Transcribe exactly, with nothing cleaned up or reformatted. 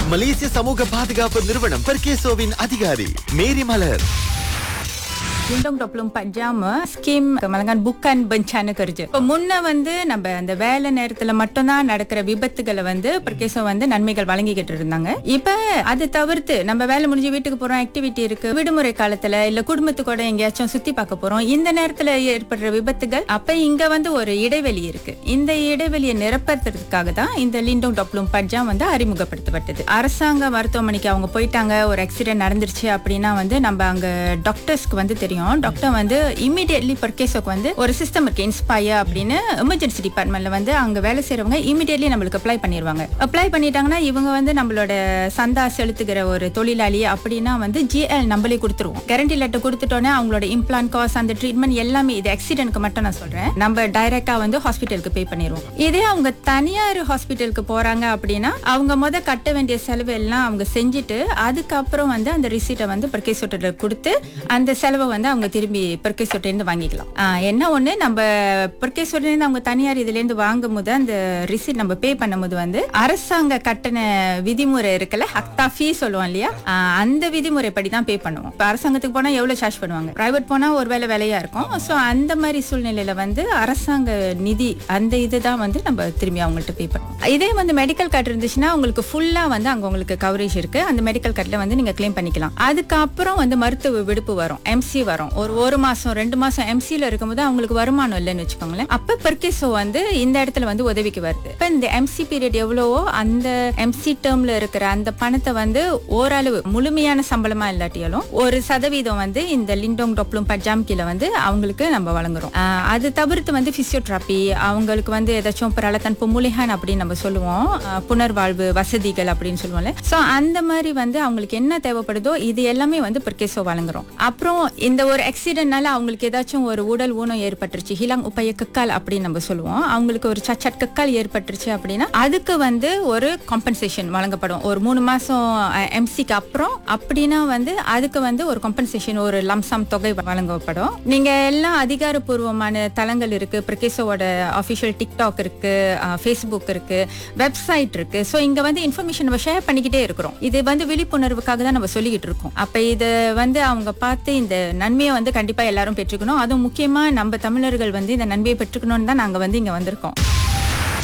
மலேசிய சமூக பாதுகாப்பு நிறுவனம் பெர்கேசோவின் அதிகாரி மேரி மலர். Lindung dua puluh empat jam skim kemalangan bukan bencana kerja. இப்போ முன்ன வந்து நம்ம அந்த வேலை நேரத்துல மட்டும்தான் நடக்கிற விபத்துகளை வந்து பிரகேசம் வந்து நன்மைகள் வழங்கிக்கிட்டு இருந்தாங்க. இப்ப அதை தவிர்த்து நம்ம வேலை முடிஞ்சு வீட்டுக்கு போறோம், ஆக்டிவிட்டி இருக்கு, விடுமுறை காலத்துல இல்ல குடும்பத்துக்கூட எங்கேயாச்சும் சுத்தி பார்க்க போறோம், இந்த நேரத்துல ஏற்படுற விபத்துகள் அப்ப இங்க வந்து ஒரு இடைவெளி இருக்கு. இந்த இடைவெளியை நிரப்புறதுக்காக தான் இந்த லிண்டோங் dua puluh empat jam வந்து அறிமுகப்படுத்தப்பட்டது. அரசாங்க மருத்துவமனைக்கு அவங்க போயிட்டாங்க, ஒரு ஆக்சிடென்ட் நடந்துருச்சு அப்படின்னா வந்து நம்ம அங்க டாக்டர்ஸ்க்கு வந்து தெரியும், டாக்டர் வந்து இமிடியட்லி பர்கேஸோக்கு வந்து ஒரு சிஸ்டம் இருக்கு இன்ஸ்பயர் அப்படின்னு எமர்ஜென்சி டிபார்ட்மெண்ட்ல வந்து அங்க வேலை செய்யறவங்க இமிடியட்லி நம்மளுக்கு அப்ளை பண்ணிடுவாங்க. அப்ளை பண்ணிட்டாங்கன்னா இவங்க வந்து நம்மளோட சந்தா செலுத்துகிற ஒரு தொழிலாளி அப்படின்னா வந்து ஜிஎல் நம்மளே கொடுத்துருவோம். கேரண்டி லெட்டர் கொடுத்துட்டோன்னே அவங்களோட இம்ப்ளான் காஸ்ட் அந்த ட்ரீட்மெண்ட் எல்லாமே, இது ஆக்சிடென்ட்க்கு மட்டும் நான் சொல்றேன், நம்ம டைரக்டா வந்து ஹாஸ்பிட்டலுக்கு பே பண்ணிடுவோம். இதே அவங்க தனியார் ஹாஸ்பிட்டலுக்கு போறாங்க அப்படின்னா அவங்க முத கட்ட வேண்டிய செலவு எல்லாம் அவங்க செஞ்சுட்டு அதுக்கப்புறம் வந்து அந்த ரிசீட்டை வந்து பர்கேசோட்ட கொடுத்து அந்த செலவை வந்து அவங்க திரும்பி பர்கேசோட்ட இருந்து வாங்கிக்கலாம். என்ன ஒண்ணு, நம்ம பர்கேசோட்ட இருந்து அவங்க தனியார் இதுல இருந்து வாங்கும் போது அந்த ரிசீட் நம்ம பே பண்ணும் போது வந்து அரசாங்க கட்டண விதிமுறை இருக்குல்ல, அக்தா ஃபீ சொல்லுவோம் இல்லையா, அந்த விதிமுறை படி தான் பே பண்ணுவோம். இப்போ அரசாங்கத்துக்கு போனா எவ்வளவு சார்ஜ் பண்ணுவாங்க, பிரைவேட் போனா ஒருவேளை விலையா இருக்கும். ஸோ அந்த மாதிரி சூழ்நிலையில வந்து அரசாங்க நிதி அந்த இதுதான் வந்து நம்ம திரும்பி அவங்கள்ட்ட பே பண்ணுவோம். இதே வந்து மெடிக்கல் கார்டு இருந்துச்சுன்னா உங்களுக்கு ஃபுல்லா வந்து அங்க உங்களுக்கு கவரேஜ் இருக்கு, அந்த மெடிக்கல் கார்டுல வந்து நீங்க கிளைம் பண்ணிக்கலாம். அதுக்கப்புறம் வந்து மருத்துவ விடுப்பு வரும், எம்சி வரும். ஒரு ஒரு மாசம் ரெண்டு மாசம் எம்சில இருக்கும்போது அவங்களுக்கு வருமானம் இல்லைன்னு வச்சுக்கோங்களேன், அப்ப பெர்கேசோ வந்து இந்த இடத்துல வந்து உதவிக்கு வருது. இப்ப இந்த எம்சி பீரியட் எவ்வளவோ அந்த எம்சி டேர்ம்ல இருக்கிற அந்த பணத்தை வந்து ஓரளவு முழுமையான சம்பளமா இல்லாட்டியாலும் ஒரு சதவீதம் வந்து இந்த லிண்டோங் dua puluh empat jam கீழ வந்து அவங்களுக்கு நம்ம வழங்குறோம். அது தவிர்த்து வந்து பிசியோதெரபி, அவங்களுக்கு வந்து ஏதாச்சும் பிரலத்தன் பொமுலிஹான் அப்படின்னு நம்ம சொல்லுவோம், புனர்வாழ்வு வசதிகள் அப்படின்னு சொல்லுவோம்ல. சோ அந்த மாதிரி வந்து அவங்களுக்கு என்ன தேவைப்படுதோ இது எல்லாமே வந்து பெர்கேசோ வழங்குறோம். அப்புறம் இந்த ஒரு ஆக்சிடென்ட்னால அவங்களுக்கு ஏதாச்சும் ஒரு உடல் ஊனம் ஏற்பட்டுருச்சு, ஹிலாங் உப்பைய கக்கால் அப்படின்னு நம்ம சொல்லுவோம், அவங்களுக்கு ஒரு சச்சட் கக்கால் ஏற்பட்டுருச்சு அப்படின்னா அதுக்கு வந்து ஒரு காம்பன்சேஷன் வழங்கப்படும். ஒரு மூணு மாசம் எம்சிக்கு அப்புறம் அப்படின்னா வந்து அதுக்கு வந்து ஒரு காம்பன்சேஷன், ஒரு லம்சம் தொகை வழங்கப்படும். நீங்க எல்லாம் அதிகாரப்பூர்வமான தளங்கள் இருக்கு, பிரகேசோட ஆஃபிஷியல் டிக்டாக் இருக்கு, ஃபேஸ்புக் இருக்கு, வெப்சைட் இருக்கு. ஸோ இங்க வந்து இன்ஃபர்மேஷன் நம்ம ஷேர் பண்ணிக்கிட்டே இருக்கிறோம். இது வந்து விழிப்புணர்வுக்காக தான் நம்ம சொல்லிக்கிட்டு இருக்கோம். அப்ப இது வந்து அவங்க பார்த்து இந்த நன்மையை வந்து கண்டிப்பா எல்லாரும் பெற்றுக்கணும். அதுவும் முக்கியமா நம்ம தமிழர்கள் வந்து இந்த நன்மையை பெற்றுக்கணும்னு தான் நாங்க வந்து இங்க வந்திருக்கோம்.